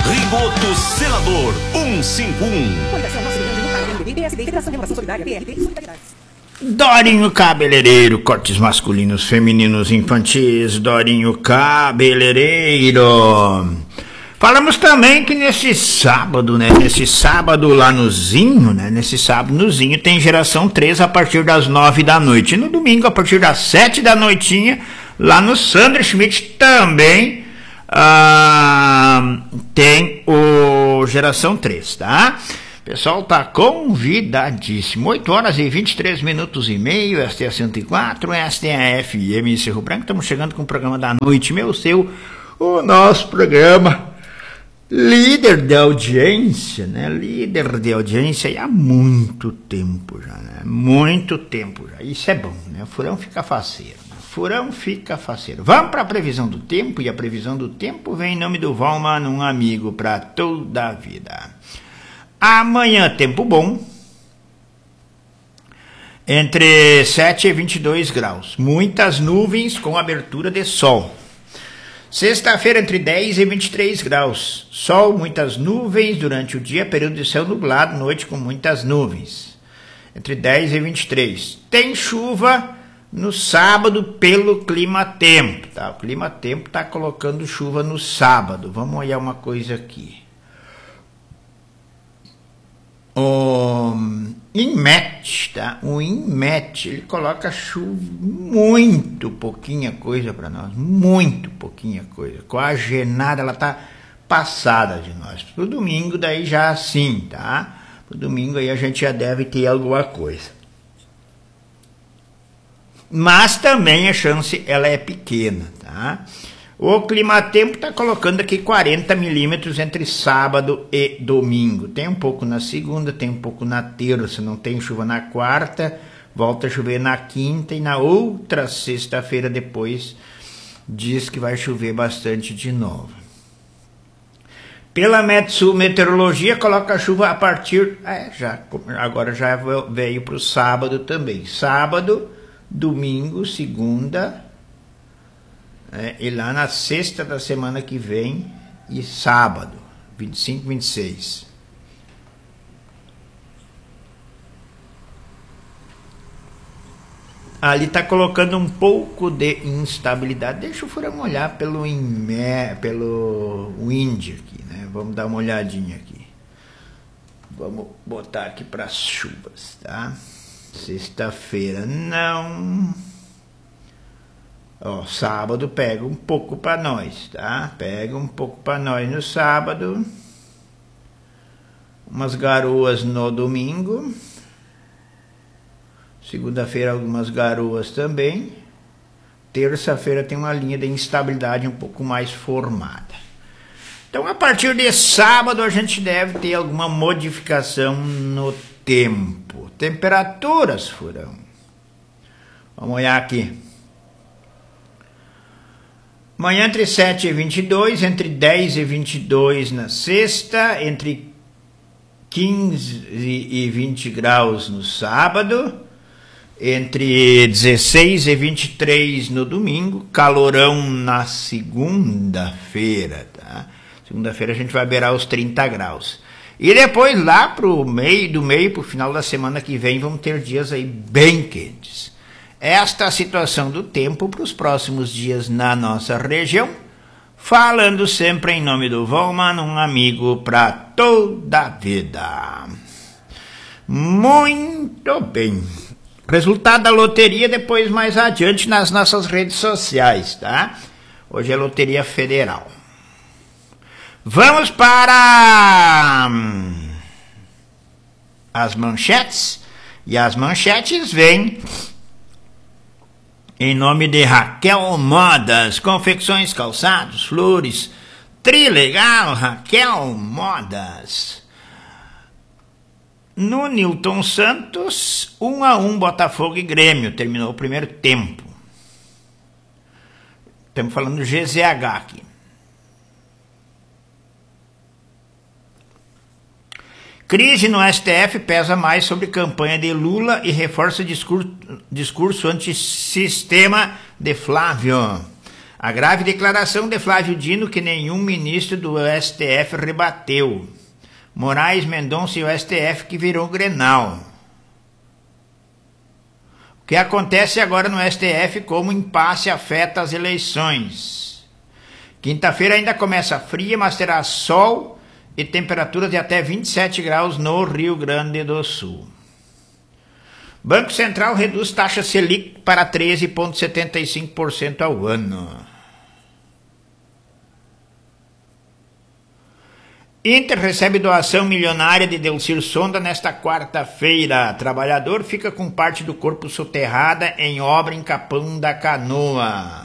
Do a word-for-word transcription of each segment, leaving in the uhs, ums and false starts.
Rigoto Selador cento e cinquenta e um. Coligação Nosso Rio Grande do Sul, P S D, Federação de Inovação Solidária, P R T e Solidariedade. Dorinho Cabeleireiro, cortes masculinos, femininos, infantis, Dorinho Cabeleireiro. Falamos também que nesse sábado, né, nesse sábado lá no Zinho, né, nesse sábado no Zinho tem geração três a partir das nove da noite. E no domingo, a partir das sete da noitinha, lá no Sandro Schmidt também ah, tem o geração três, tá? O pessoal tá convidadíssimo. oito horas e vinte e três minutos e meio, esta é a cento e quatro, esta é a F M Cerro Branco. Estamos chegando com o programa da noite, meu, seu, o nosso programa líder de audiência, né? Líder de audiência e há muito tempo já, né? Muito tempo já. Isso é bom, né? O furão fica faceiro. Né? Furão fica faceiro. Vamos para a previsão do tempo, e a previsão do tempo vem em nome do Valman, um amigo para toda a vida. Amanhã, tempo bom, entre sete e vinte e dois graus. Muitas nuvens com abertura de sol. Sexta-feira, entre dez e vinte e três graus. Sol, muitas nuvens durante o dia, período de céu nublado, noite com muitas nuvens. Entre dez e vinte e três. Tem chuva no sábado pelo clima-tempo, tá? O clima-tempo está colocando chuva no sábado. Vamos olhar uma coisa aqui. O Inmet, tá? O Inmet, ele coloca chuva, muito pouquinha coisa para nós, muito pouquinha coisa. Quase nada, ela tá passada de nós. Pro domingo daí já assim, tá? Pro domingo aí a gente já deve ter alguma coisa. Mas também a chance ela é pequena, tá? O clima-tempo está colocando aqui quarenta milímetros entre sábado e domingo. Tem um pouco na segunda, tem um pouco na terça, não tem chuva na quarta, volta a chover na quinta e na outra sexta-feira depois diz que vai chover bastante de novo. Pela Metsul Meteorologia coloca a chuva a partir... É, já, agora já veio para o sábado também. Sábado, domingo, segunda... É, e lá na sexta da semana que vem e sábado, vinte e cinco, vinte e seis. Ali está colocando um pouco de instabilidade. Deixa o furão olhar pelo, inme, pelo wind aqui, né? Vamos dar uma olhadinha aqui. Vamos botar aqui para as chuvas, tá? Sexta-feira não... Ó, sábado pega um pouco para nós, tá? Pega um pouco para nós no sábado. Umas garoas no domingo. Segunda-feira algumas garoas também. Terça-feira tem uma linha de instabilidade um pouco mais formada. Então, a partir de sábado a gente deve ter alguma modificação no tempo. Temperaturas, furão. Vamos olhar aqui. Amanhã entre sete e vinte e dois, entre dez e vinte e dois na sexta, entre quinze e vinte graus no sábado, entre dezesseis e vinte e três no domingo, calorão na segunda-feira, tá? Segunda-feira a gente vai beirar os trinta graus. E depois lá pro meio, do meio pro final da semana que vem, vamos ter dias aí bem quentes. Esta é a situação do tempo para os próximos dias na nossa região, falando sempre em nome do Valman, um amigo para toda a vida. Muito bem. Resultado da loteria depois mais adiante nas nossas redes sociais, tá? Hoje é Loteria Federal. Vamos para as manchetes, e as manchetes vêm em nome de Raquel Modas, confecções, calçados, flores, trilegal, Raquel Modas. No Newton Santos, um a um Botafogo e Grêmio, terminou o primeiro tempo. Estamos falando do G Z H aqui. Crise no S T F pesa mais sobre campanha de Lula e reforça discurso, discurso antissistema de Flávio. A grave declaração de Flávio Dino que nenhum ministro do S T F rebateu. Moraes, Mendonça e o S T F que virou Grenal. O que acontece agora no S T F, como impasse afeta as eleições. Quinta-feira ainda começa fria, mas terá sol e temperaturas de até vinte e sete graus no Rio Grande do Sul. Banco Central reduz taxa Selic para treze vírgula setenta e cinco por cento ao ano. Inter recebe doação milionária de Delcir Sonda nesta quarta-feira. Trabalhador fica com parte do corpo soterrada em obra em Capão da Canoa.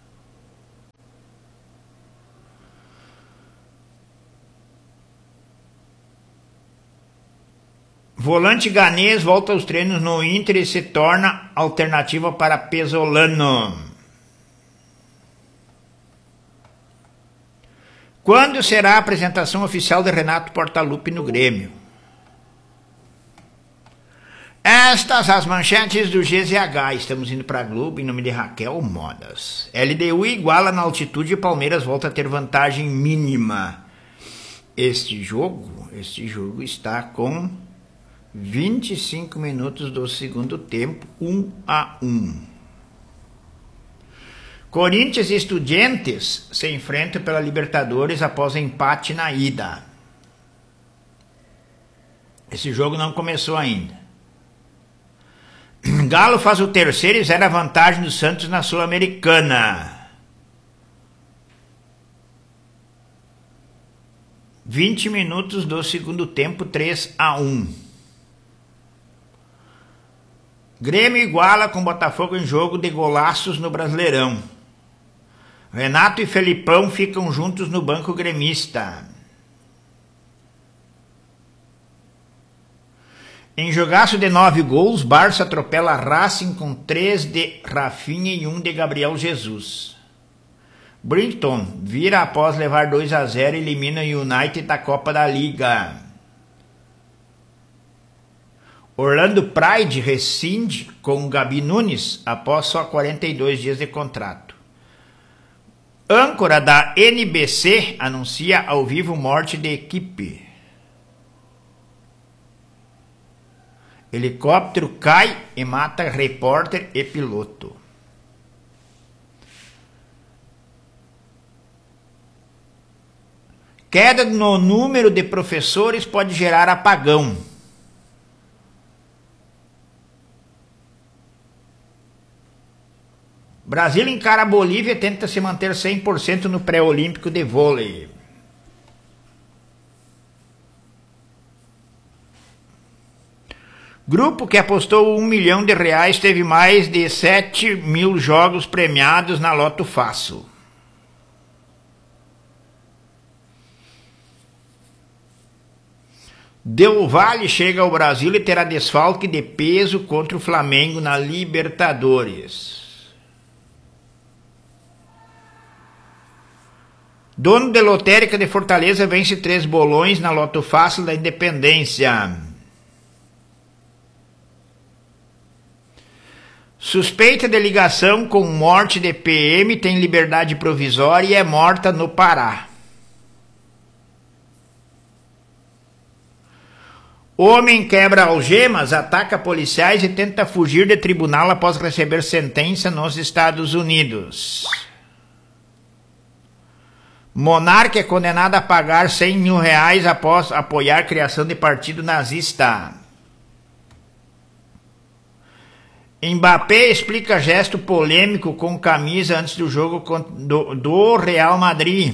Volante ganês volta aos treinos no Inter e se torna alternativa para Pesolano. Quando será a apresentação oficial de Renato Portaluppi no Grêmio? Estas as manchetes do G Z H. Estamos indo para a Globo em nome de Raquel Modas. L D U iguala na altitude e Palmeiras volta a ter vantagem mínima. Este jogo, este jogo está com vinte e cinco minutos do segundo tempo, um a um. Corinthians e Estudiantes se enfrentam pela Libertadores após empate na ida. Esse jogo não começou ainda. Galo faz o terceiro e zera a vantagem do Santos na Sul-Americana. vinte minutos do segundo tempo, três a um. Grêmio iguala com Botafogo em jogo de golaços no Brasileirão. Renato e Felipão ficam juntos no banco gremista. Em jogaço de nove gols, Barça atropela Racing com três de Rafinha e um de Gabriel Jesus. Brighton vira após levar dois a zero e elimina o United da Copa da Liga. Orlando Pride rescinde com Gabi Nunes após só quarenta e dois dias de contrato. Âncora da N B C anuncia ao vivo morte de equipe. Helicóptero cai e mata repórter e piloto. Queda no número de professores pode gerar apagão. Brasil encara a Bolívia e tenta se manter cem por cento no pré-olímpico de vôlei. Grupo que apostou um milhão de reais teve mais de sete mil jogos premiados na Loto Fácil. Del Valle chega ao Brasil e terá desfalque de peso contra o Flamengo na Libertadores. Dono de lotérica de Fortaleza vence três bolões na Loto Fácil da Independência. Suspeita de ligação com morte de P M tem liberdade provisória e é morta no Pará. Homem quebra algemas, ataca policiais e tenta fugir de tribunal após receber sentença nos Estados Unidos. Monarca é condenado a pagar cem mil reais após apoiar criação de partido nazista. Mbappé explica gesto polêmico com camisa antes do jogo do, do Real Madrid.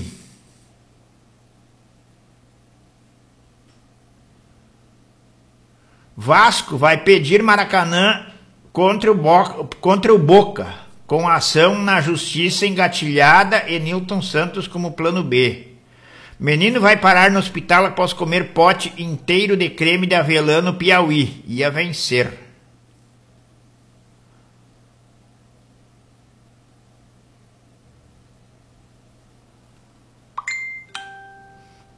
Vasco vai pedir Maracanã contra o, Bo- contra o Boca, com ação na justiça engatilhada e Nilton Santos como plano B. Menino vai parar no hospital após comer pote inteiro de creme de avelã no Piauí. Ia vencer.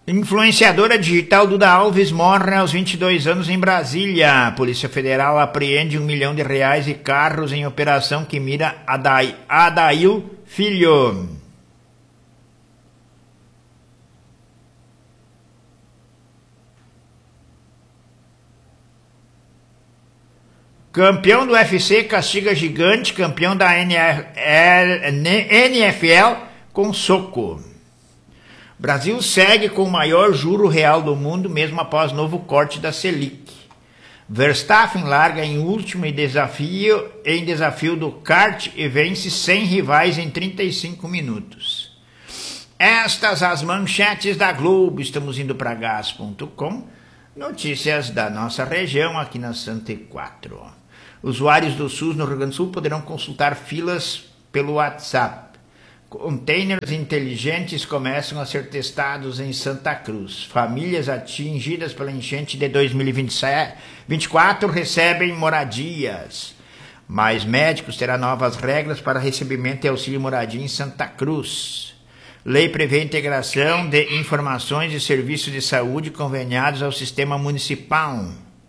Influenciadora digital Duda Alves morre aos vinte e dois anos em Brasília. A Polícia Federal apreende um milhão de reais e carros em operação que mira Adai, Adail Filho. Campeão do U F C castiga gigante, campeão da N F L com soco. Brasil segue com o maior juro real do mundo, mesmo após novo corte da Selic. Verstappen larga em último em desafio, em desafio do kart e vence cem rivais em trinta e cinco minutos. Estas as manchetes da Globo. Estamos indo para gás ponto com. Notícias da nossa região aqui na Santa E quatro. Usuários do SUS no Rio Grande do Sul poderão consultar filas pelo WhatsApp. Containers inteligentes começam a ser testados em Santa Cruz. Famílias atingidas pela enchente de dois mil e vinte e quatro recebem moradias. Mais médicos terão novas regras para recebimento e auxílio moradia em Santa Cruz. Lei prevê a integração de informações e serviços de saúde conveniados ao sistema municipal.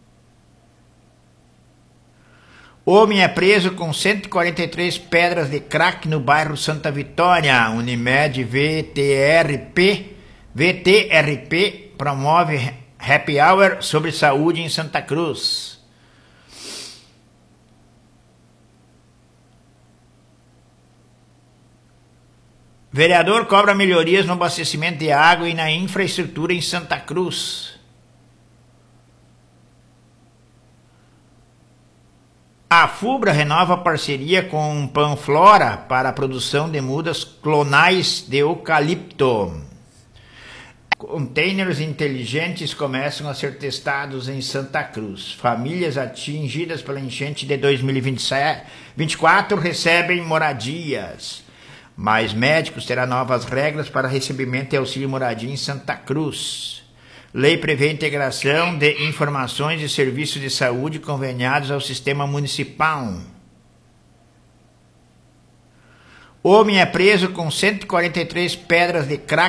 Homem é preso com cento e quarenta e três pedras de crack no bairro Santa Vitória. Unimed V T R P, V T R P promove happy hour sobre saúde em Santa Cruz. Vereador cobra melhorias no abastecimento de água e na infraestrutura em Santa Cruz. A FUBRA renova parceria com Panflora para a produção de mudas clonais de eucalipto. Containers inteligentes começam a ser testados em Santa Cruz. Famílias atingidas pela enchente de dois mil e vinte e quatro recebem moradias. Mais médicos terão novas regras para recebimento e auxílio moradia em Santa Cruz. Lei prevê a integração de informações e serviços de saúde conveniados ao sistema municipal. Homem é preso com cento e quarenta e três pedras de crack